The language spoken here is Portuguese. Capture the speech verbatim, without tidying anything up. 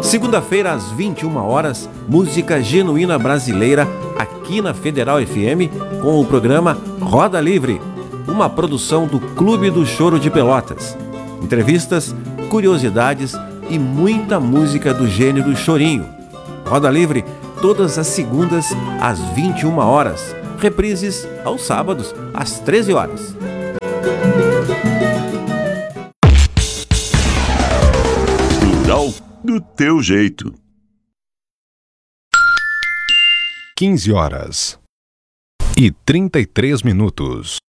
Segunda-feira, às vinte e uma horas, música genuína brasileira aqui na Federal F M com o programa Roda Livre, uma produção do Clube do Choro de Pelotas. Entrevistas, curiosidades e muita música do gênero chorinho. Roda Livre, todas as segundas, às vinte e uma horas. Reprises aos sábados, às treze horas. Plural do teu jeito. quinze horas e trinta e três minutos.